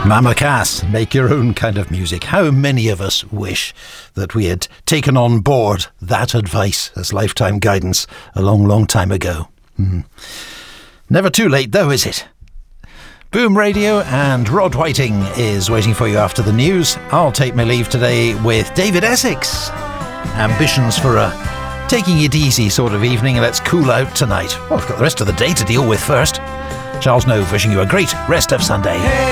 Mama Cass, make your own kind of music. How many of us wish that we had taken on board that advice as lifetime guidance a long, long time ago. Never too late though, is it? Boom Radio and Rod Whiting is waiting for you after the news. I'll take my leave today with David Essex. Ambitions for a taking it easy sort of evening. Let's cool out tonight. Well, I've got the rest of the day to deal with first. Charles Nove wishing you a great rest of Sunday.